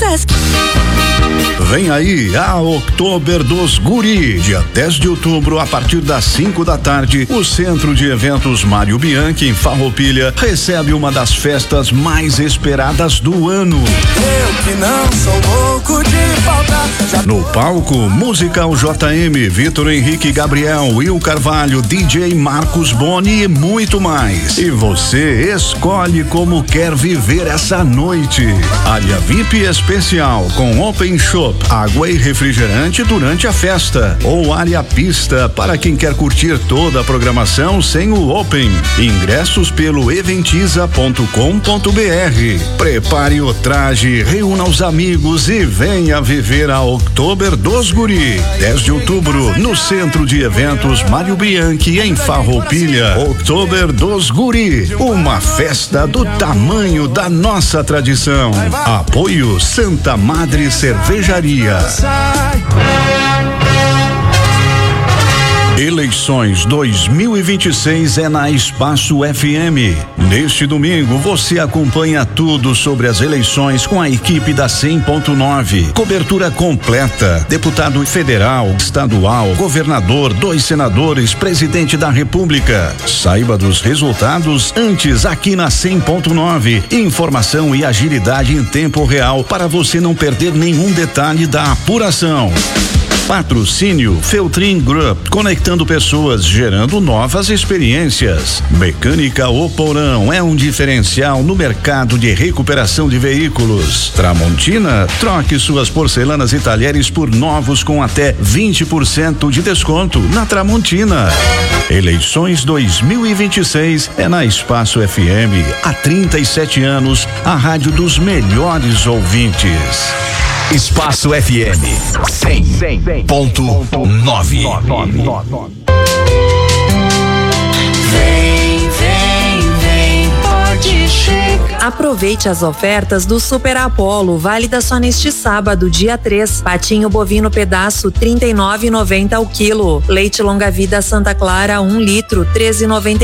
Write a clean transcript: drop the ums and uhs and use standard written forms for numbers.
Sesc. Vem aí a Oktober dos Guri, dia 10 de outubro, a partir das 5 da tarde, o Centro de Eventos Mário Bianchi, em Farroupilha, recebe uma das festas mais esperadas do ano. Eu que não sou louco de faltar. No palco, Musical JM, Vitor Henrique Gabriel, Will Carvalho, DJ Marcos Boni e muito mais. E você escolhe como quer viver essa noite. Área VIP especial com Open Shop, água e refrigerante durante a festa, ou área pista para quem quer curtir toda a programação sem o Open. Ingressos pelo eventiza.com.br. Prepare o traje, reúna os amigos e venha viver a Oktober dos Guri. 10 de outubro, no Centro de Eventos Mário Bianchi, em Farroupilha. Oktober dos Guri, uma festa do tamanho da nossa tradição. Apoio Santa Madre Cervejaria. Eleições 2026 é na Espaço FM. Neste domingo você acompanha tudo sobre as eleições com a equipe da 100.9. Cobertura completa. Deputado federal, estadual, governador, 2 senadores, presidente da República. Saiba dos resultados antes aqui na 100.9. Informação e agilidade em tempo real para você não perder nenhum detalhe da apuração. Patrocínio Feltrin Group, conectando pessoas, gerando novas experiências. Mecânica Oporão é um diferencial no mercado de recuperação de veículos. Tramontina, troque suas porcelanas e talheres por novos com até 20% de desconto na Tramontina. Eleições 2026 é na Espaço FM. Há 37 anos, a rádio dos melhores ouvintes. Espaço FM 100.9. Vem, pode chegar. Aproveite as ofertas do Super Apollo, válida só neste sábado, dia 3. Patinho bovino pedaço, R$ 39,90 ao quilo. Leite longa vida Santa Clara, 1 litro, R$ 13,90.